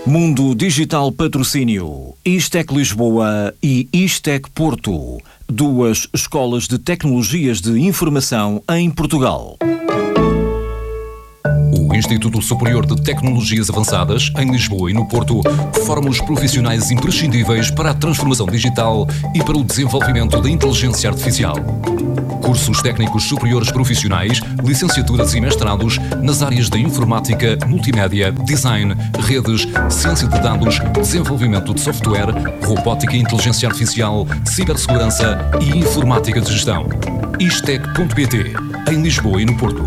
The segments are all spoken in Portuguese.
Mundo Digital Patrocínio, Istec Lisboa e Istec Porto, duas escolas de tecnologias de informação em Portugal. O Instituto Superior de Tecnologias Avançadas, em Lisboa e no Porto, forma os profissionais imprescindíveis para a transformação digital e para o desenvolvimento da inteligência artificial. Cursos técnicos superiores profissionais, licenciaturas e mestrados nas áreas da informática, multimédia, design, redes, ciência de dados, desenvolvimento de software, robótica e inteligência artificial, cibersegurança e informática de gestão. Istec.pt, em Lisboa e no Porto.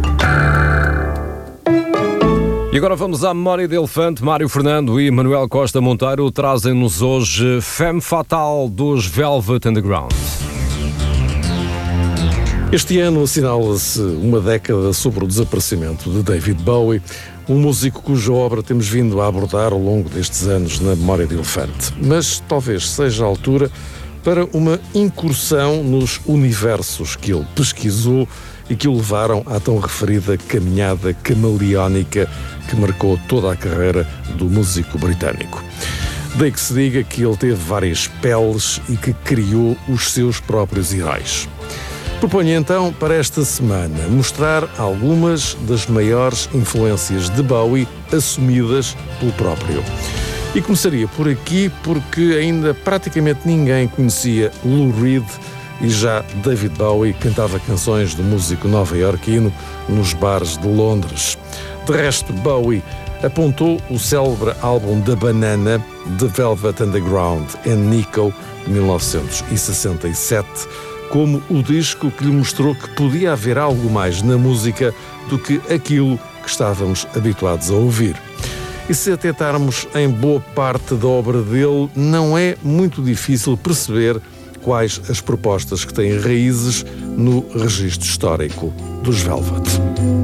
E agora vamos à memória de elefante. Mário Fernando e Manuel Costa Monteiro trazem-nos hoje Femme Fatale dos Velvet Underground. Este ano assinala-se uma década sobre o desaparecimento de David Bowie, um músico cuja obra temos vindo a abordar ao longo destes anos na memória de elefante. Mas talvez seja a altura para uma incursão nos universos que ele pesquisou e que o levaram à tão referida caminhada camaleónica que marcou toda a carreira do músico britânico. Daí que se diga que ele teve várias peles e que criou os seus próprios heróis. Proponho então para esta semana mostrar algumas das maiores influências de Bowie assumidas pelo próprio. E começaria por aqui porque ainda praticamente ninguém conhecia Lou Reed e já David Bowie cantava canções do músico nova-iorquino nos bares de Londres. De resto, Bowie apontou o célebre álbum da Banana, The Velvet Underground and Nico, de 1967, como o disco que lhe mostrou que podia haver algo mais na música do que aquilo que estávamos habituados a ouvir. E se atentarmos em boa parte da obra dele, não é muito difícil perceber quais as propostas que têm raízes no registro histórico dos Velvet.